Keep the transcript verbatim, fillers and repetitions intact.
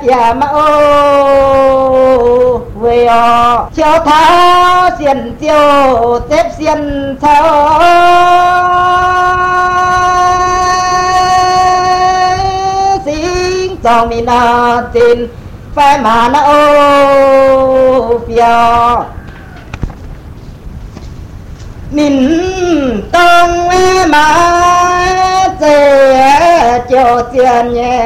bia mà ô về ọ chiều tháo xiên chiều xếp xiên tháo xin trong mi na tin phải mà na ô bia mình tông mà dễ chiều tiền nhé